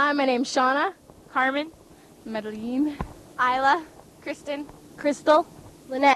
Hi, my name's Shauna. Carmen, Madeline. Isla, Kristen, Crystal. Lynette.